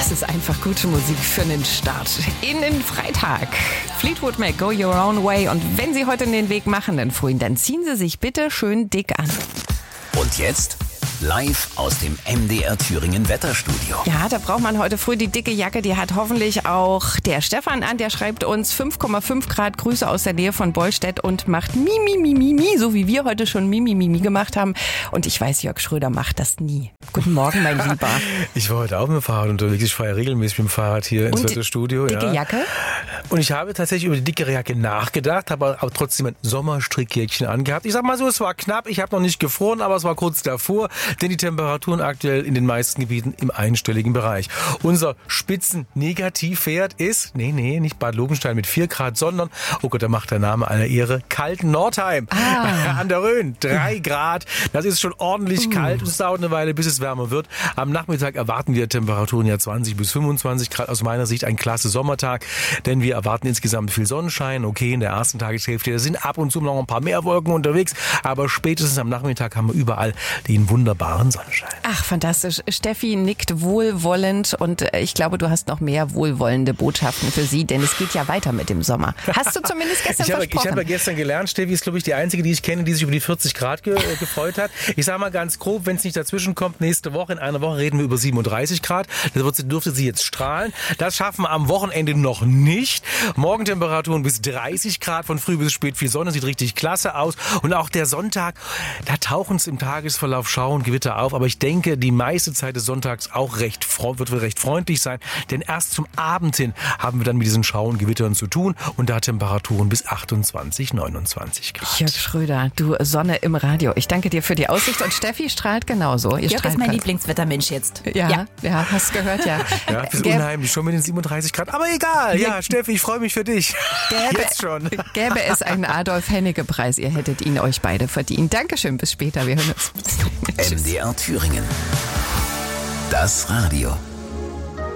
Das ist einfach gute Musik für einen Start in den Freitag. Fleetwood Mac, Go Your Own Way. Und wenn Sie heute den Weg machen, den frühen, dann ziehen Sie sich bitte schön dick an. Und jetzt live aus dem MDR Thüringen Wetterstudio. Ja, da braucht man heute früh die dicke Jacke. Die hat hoffentlich auch der Stefan an. Der schreibt uns 5,5 Grad Grüße aus der Nähe von Beulstedt und macht Mi, so wie wir heute schon Mi gemacht haben. Und ich weiß, Jörg Schröder macht das nie. Guten Morgen, mein Lieber. Ich war heute auch mit dem Fahrrad unterwegs. Ich fahre ja regelmäßig mit dem Fahrrad hier ins Wetterstudio. Dicke Jacke? Und ich habe tatsächlich über die dickere Jacke nachgedacht, habe aber trotzdem ein Sommerstrickjäckchen angehabt. Ich sag mal so, es war knapp. Ich habe noch nicht gefroren, aber es war kurz davor. Denn die Temperaturen aktuell in den meisten Gebieten im einstelligen Bereich. Unser Spitzen-Negativwert ist, nicht Bad Lobenstein mit 4 Grad, sondern, oh Gott, da macht der Name aller Ehre, kalten Nordheim an der Rhön. 3 Grad. Das ist schon ordentlich kalt und es dauert eine Weile, bis es wärmer wird. Am Nachmittag erwarten wir Temperaturen 20 bis 25 Grad. Aus meiner Sicht ein klasse Sommertag, denn wir erwarten insgesamt viel Sonnenschein. Okay, in der ersten Tageshälfte sind ab und zu noch ein paar mehr Wolken unterwegs, aber spätestens am Nachmittag haben wir überall den wunderbaren Sonnenschein. Ach, fantastisch. Steffi nickt wohlwollend und ich glaube, du hast noch mehr wohlwollende Botschaften für sie, denn es geht ja weiter mit dem Sommer. Hast du zumindest gestern versprochen? Ich habe ja gestern gelernt, Steffi ist, glaube ich, die einzige, die ich kenne, die sich über die 40 Grad gefreut hat. Ich sage mal ganz grob, wenn es nicht dazwischen kommt, nächste Woche, in einer Woche reden wir über 37 Grad. Das dürfte sie jetzt strahlen. Das schaffen wir am Wochenende noch nicht. Morgentemperaturen bis 30 Grad, von früh bis spät viel Sonne, sieht richtig klasse aus. Und auch der Sonntag, da tauchen es im Tagesverlauf Schauer und Gewitter auf. Aber ich denke, die meiste Zeit des Sonntags auch wird recht freundlich sein. Denn erst zum Abend hin haben wir dann mit diesen Schauer und Gewittern zu tun. Und da Temperaturen bis 28, 29 Grad. Jörg Schröder, du Sonne im Radio. Ich danke dir für die Aussicht. Und Steffi strahlt genauso. Jörg ist mein Lieblingswettermensch jetzt. Ja, hast gehört, ja. Ja, das ist unheimlich, schon mit den 37 Grad. Aber egal, ja, Steffi, ich freue mich für dich. Jetzt schon. Gäbe es einen Adolf-Hennecke-Preis, ihr hättet ihn euch beide verdient. Dankeschön, bis später, wir hören uns. MDR Thüringen. Das Radio.